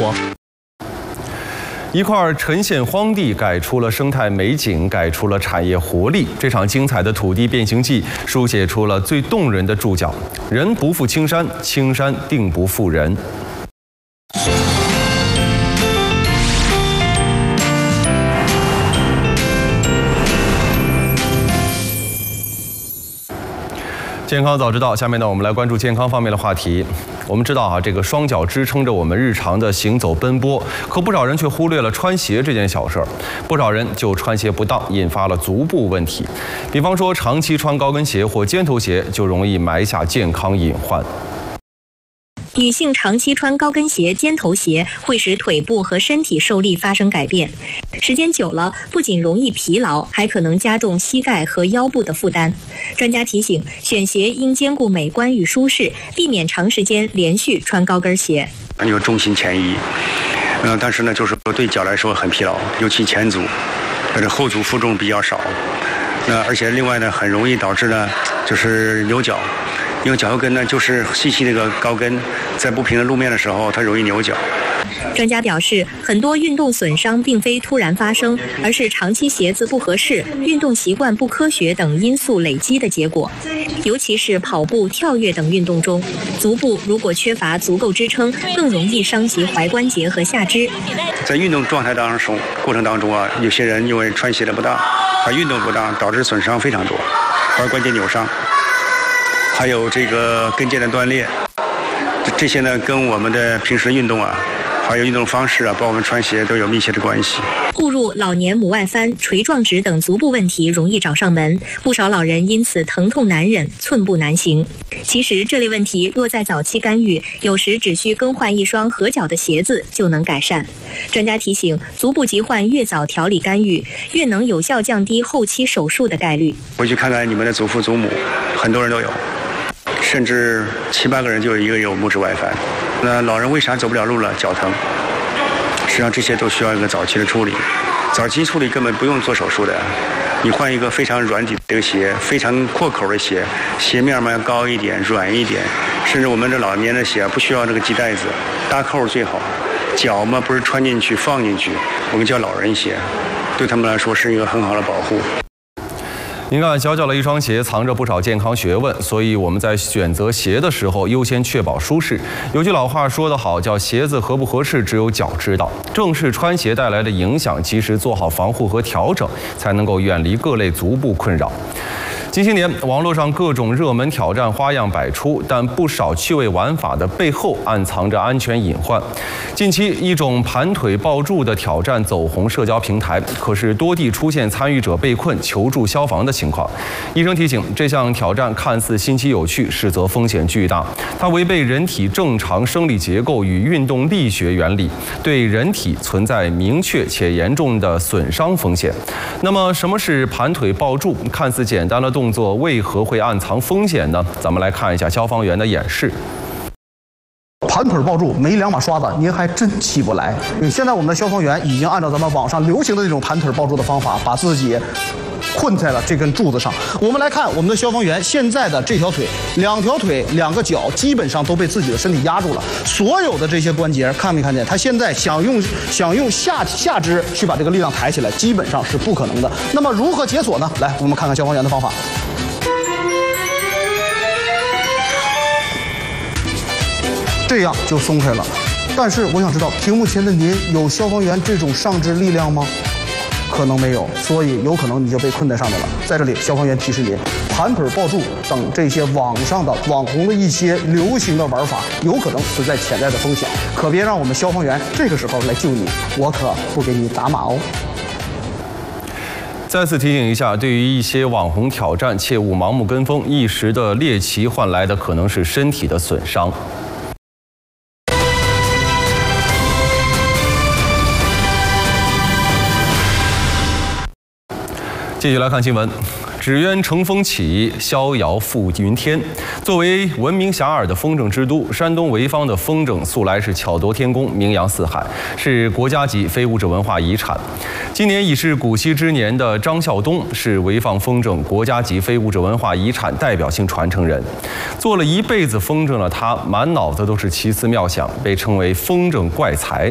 活。 一块沉陷荒地，改出了生态美景，改出了产业活力。这场精彩的土地变形记，书写出了最动人的注脚：人不负青山，青山定不负人。 健康早知道，下面呢，我们来关注健康方面的话题。我们知道这个双脚支撑着我们日常的行走奔波，可不少人却忽略了穿鞋这件小事儿。不少人就穿鞋不当，引发了足部问题。比方说，长期穿高跟鞋或尖头鞋，就容易埋下健康隐患。 女性长期穿高跟鞋、尖头鞋会使腿部和身体受力发生改变，时间久了，不仅容易疲劳，还可能加重膝盖和腰部的负担。专家提醒，选鞋应兼顾美观与舒适，避免长时间连续穿高跟鞋。 有重心前移，但是呢，就是对脚来说很疲劳，尤其前足，这后足负重比较少。而且另外呢，很容易导致呢，就是扭脚。 因为脚后跟呢，就是细细那个高跟，在不平的路面的时候，它容易扭脚。 专家表示，很多运动损伤并非突然发生，而是长期鞋子不合适、运动习惯不科学等因素累积的结果。尤其是跑步、跳跃等运动中，足部如果缺乏足够支撑，更容易伤及踝关节和下肢。 在运动状态过程当中有些人因为穿鞋的不当，还运动不当，导致损伤非常多，踝关节扭伤。 还有这个跟腱的断裂，这些呢跟我们的平时的运动还有运动方式包括我们穿鞋都有密切的关系。 误入老年母外翻、垂壮直等足部问题容易找上门，不少老人因此疼痛难忍、寸步难行。其实这类问题若在早期干预，有时只需更换一双合脚的鞋子就能改善。专家提醒，足部疾患越早调理干预，越能有效降低后期手术的概率。 回去看看你们的祖父祖母，很多人都有。 甚至7、8个人就有一个有拇指外翻。那老人为啥走不了路了？脚疼。实际上这些都需要一个早期的处理。早期处理根本不用做手术的，你换一个非常软底的一个鞋，非常阔口的鞋，鞋面嘛要高一点、软一点。甚至我们这老年的鞋不需要这个系带子，搭扣最好。脚嘛不是穿进去放进去，我们叫老人鞋，对他们来说是一个很好的保护。 您看，小小的一双鞋藏着不少健康学问，所以我们在选择鞋的时候，优先确保舒适。有句老话说得好，叫鞋子合不合适，只有脚知道。正视穿鞋带来的影响，及时做好防护和调整，才能够远离各类足部困扰。 近些年，网络上各种热门挑战花样百出，但不少趣味玩法的背后暗藏着安全隐患。近期，一种盘腿抱柱的挑战走红社交平台，可是多地出现参与者被困、求助消防的情况。医生提醒，这项挑战看似新奇有趣，实则风险巨大。它违背人体正常生理结构与运动力学原理，对人体存在明确且严重的损伤风险。那么，什么是盘腿抱柱？看似简单的动作为何会暗藏风险呢？咱们来看一下消防员的演示。 盘腿抱柱没2把刷子，您还真起不来。现在我们的消防员已经按照咱们网上流行的那种盘腿抱柱的方法，把自己困在了这根柱子上。我们来看我们的消防员现在的这条腿，2条腿2个脚基本上都被自己的身体压住了，所有的这些关节看没看见？他现在想用下肢去把这个力量抬起来，基本上是不可能的。那么如何解锁呢？来，我们看看消防员的方法。 这样就松开了，但是我想知道，屏幕前的您有消防员这种上肢力量吗？可能没有，所以有可能你就被困在上面了。在这里，消防员提示您，盘腿抱柱等这些网上的网红的一些流行的玩法，有可能存在潜在的风险，可别让我们消防员这个时候来救你，我可不给你打码哦。 再次提醒一下，对于一些网红挑战，切勿盲目跟风，一时的猎奇换来的可能是身体的损伤。继续来看新闻。纸鸢乘风起，逍遥赴云天。作为闻名遐迩的风筝之都，山东潍坊的风筝素来是巧夺天工，名扬四海，是国家级非物质文化遗产。今年已是古稀之年的张孝东是潍坊风筝国家级非物质文化遗产代表性传承人。做了一辈子风筝的他，满脑子都是奇思妙想，被称为风筝怪才。